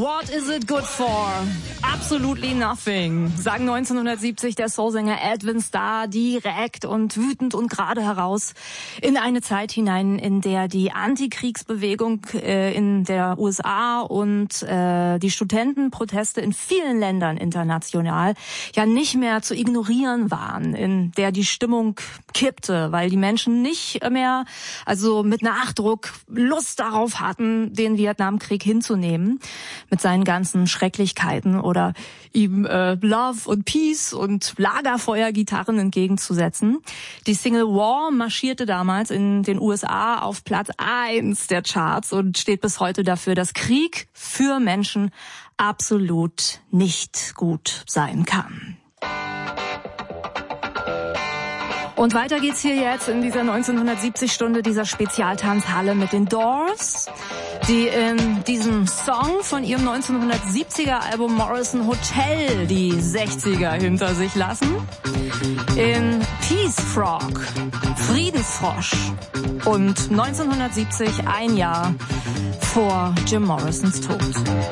What is it good for? Absolutely nothing, sagen 1970 der Soulsänger Edwin Starr direkt und wütend und gerade heraus in eine Zeit hinein, in der die Antikriegsbewegung in der USA und die Studentenproteste in vielen Ländern international ja nicht mehr zu ignorieren waren, in der die Stimmung kippte, weil die Menschen nicht mehr, also mit Nachdruck, Lust darauf hatten, den Vietnamkrieg hinzunehmen, mit seinen ganzen Schrecklichkeiten oder ihm Love und Peace und Lagerfeuergitarren entgegenzusetzen. Die Single War marschierte damals in den USA auf Platz 1 der Charts und steht bis heute dafür, dass Krieg für Menschen absolut nicht gut sein kann. Und weiter geht's hier jetzt in dieser 1970-Stunde dieser Spezialtanzhalle mit den Doors, die in diesem Song von ihrem 1970er-Album Morrison Hotel die 60er hinter sich lassen. In Peace Frog, Friedensfrosch und 1970, ein Jahr vor Jim Morrisons Tod.